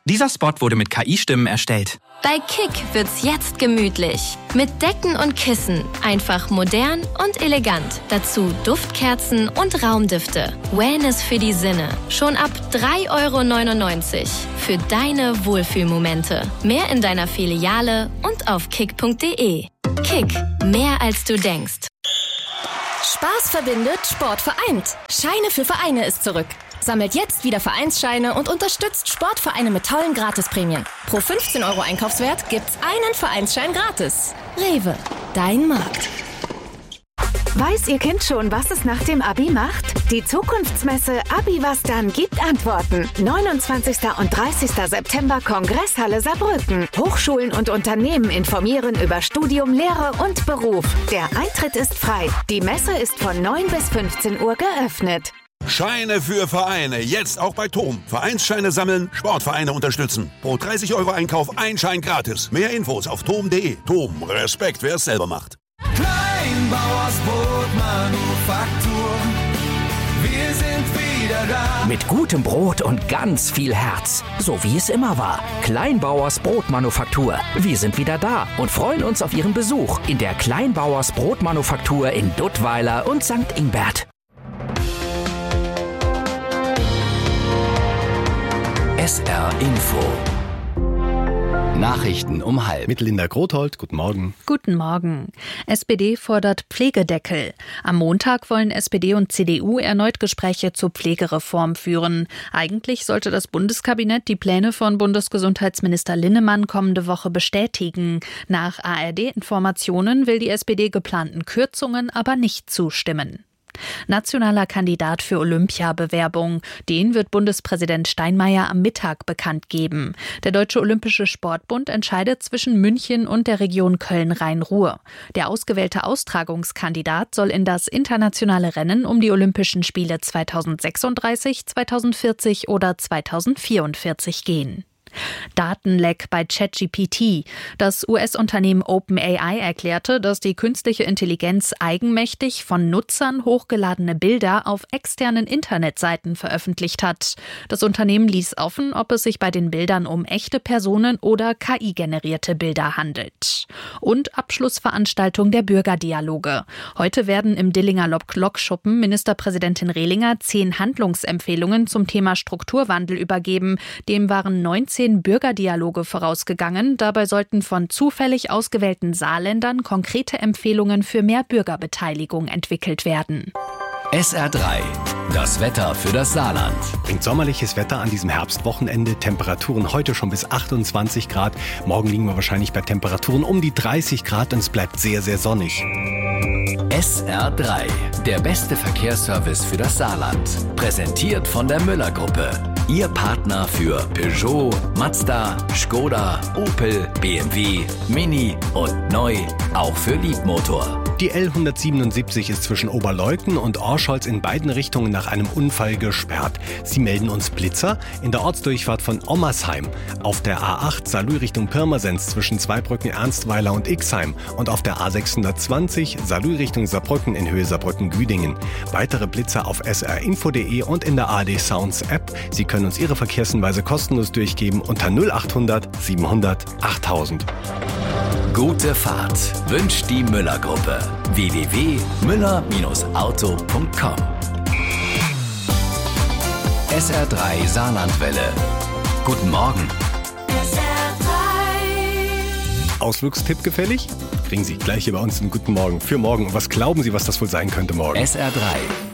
Dieser Spot wurde mit KI-Stimmen erstellt. Bei Kick wird's jetzt gemütlich. Mit Decken und Kissen. Einfach modern und elegant. Dazu Duftkerzen und Raumdüfte. Wellness für die Sinne. Schon ab 3,99 € für deine Wohlfühlmomente. Mehr in deiner Filiale und auf kick.de. Kick. Mehr als du denkst. Spaß verbindet, Sport vereint. Scheine für Vereine ist zurück. Sammelt jetzt wieder Vereinsscheine und unterstützt Sportvereine mit tollen Gratisprämien. Pro 15 € Einkaufswert gibt's einen Vereinsschein gratis. Rewe, dein Markt. Weiß Ihr Kind schon, was es nach dem Abi macht? Die Zukunftsmesse Abi was dann gibt Antworten. 29. und 30. September Kongresshalle Saarbrücken. Hochschulen und Unternehmen informieren über Studium, Lehre und Beruf. Der Eintritt ist frei. Die Messe ist von 9 bis 15 Uhr geöffnet. Scheine für Vereine, jetzt auch bei TOM. Vereinsscheine sammeln, Sportvereine unterstützen. Pro 30 € Einkauf ein Schein gratis. Mehr Infos auf tom.de. TOM, Respekt, wer es selber macht. Kleinbauers Brotmanufaktur, wir sind wieder da. Mit gutem Brot und ganz viel Herz, so wie es immer war. Kleinbauers Brotmanufaktur. Wir sind wieder da und freuen uns auf Ihren Besuch in der Kleinbauers Brotmanufaktur in Duttweiler und St. Ingbert. SR Info. Nachrichten um 12:30. Mit Linda Grothold, guten Morgen. Guten Morgen. SPD fordert Pflegedeckel. Am Montag wollen SPD und CDU erneut Gespräche zur Pflegereform führen. Eigentlich sollte das Bundeskabinett die Pläne von Bundesgesundheitsminister Linnemann kommende Woche bestätigen. Nach ARD-Informationen will die SPD geplanten Kürzungen aber nicht zustimmen. Nationaler Kandidat für Olympiabewerbung. Den wird Bundespräsident Steinmeier am Mittag bekannt geben. Der Deutsche Olympische Sportbund entscheidet zwischen München und der Region Köln-Rhein-Ruhr. Der ausgewählte Austragungskandidat soll in das internationale Rennen um die Olympischen Spiele 2036, 2040 oder 2044 gehen. Datenleck bei ChatGPT. Das US-Unternehmen OpenAI erklärte, dass die künstliche Intelligenz eigenmächtig von Nutzern hochgeladene Bilder auf externen Internetseiten veröffentlicht hat. Das Unternehmen ließ offen, ob es sich bei den Bildern um echte Personen oder KI-generierte Bilder handelt. Und Abschlussveranstaltung der Bürgerdialoge. Heute werden im Dillinger Lokschuppen Ministerpräsidentin Rehlinger 10 Handlungsempfehlungen zum Thema Strukturwandel übergeben. Dem waren 19 Bürgerdialoge vorausgegangen. Dabei sollten von zufällig ausgewählten Saarländern konkrete Empfehlungen für mehr Bürgerbeteiligung entwickelt werden. SR3. Das Wetter für das Saarland. Bringt sommerliches Wetter an diesem Herbstwochenende. Temperaturen heute schon bis 28 Grad. Morgen liegen wir wahrscheinlich bei Temperaturen um die 30 Grad und es bleibt sehr, sehr sonnig. SR3. Der beste Verkehrsservice für das Saarland. Präsentiert von der Müller-Gruppe. Ihr Partner für Peugeot, Mazda, Skoda, Opel, BMW, Mini und neu auch für Liebmotor. Die L177 ist zwischen Oberleuthen und Orscholz in beiden Richtungen nach einem Unfall gesperrt. Sie melden uns Blitzer in der Ortsdurchfahrt von Ommersheim, auf der A8 Saarlouis Richtung Pirmasens zwischen Zweibrücken, Ernstweiler und Ixheim und auf der A620 Saarlouis Richtung Saarbrücken in Höhe Saarbrücken-Güdingen. Weitere Blitzer auf srinfo.de und in der ARD Sounds App. Sie können uns Ihre Verkehrshinweise kostenlos durchgeben unter 0800 700 8000. Gute Fahrt wünscht die Müller-Gruppe. www.müller-auto.com. SR3 Saarlandwelle. Guten Morgen. Ausflugstipp gefällig? Kriegen Sie gleich hier bei uns einen guten Morgen für morgen. Und was glauben Sie, was das wohl sein könnte morgen? SR3.